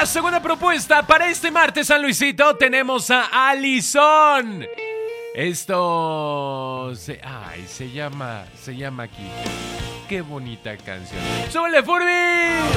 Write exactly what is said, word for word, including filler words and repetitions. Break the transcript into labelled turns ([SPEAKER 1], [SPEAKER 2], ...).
[SPEAKER 1] segunda propuesta para este martes, San Luisito, tenemos a Alison. Esto se, ay, se llama, se llama aquí. Qué bonita canción. ¡Súbele, Furby!